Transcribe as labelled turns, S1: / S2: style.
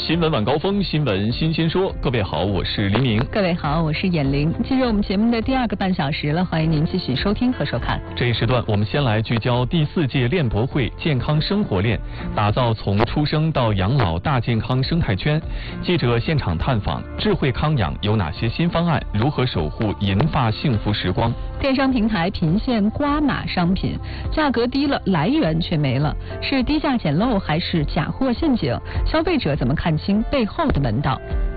S1: 新闻晚高峰，新闻新鲜说。各位好，我是黎明。
S2: 各位好，我是闫玲。进入我们节目的第2个半小时了，欢迎您继续收听和收看。
S1: 这一时段，我们先来聚焦第4届链博会健康生活链，打造从出生到养老大健康生态圈。记者现场探访，智慧康养有哪些新方案？如何守护银发幸福时光？
S2: 电商平台频现刮码商品，价格低了，来源却没了，是低价捡漏还是假货陷阱？消费者怎么看清背后的门道？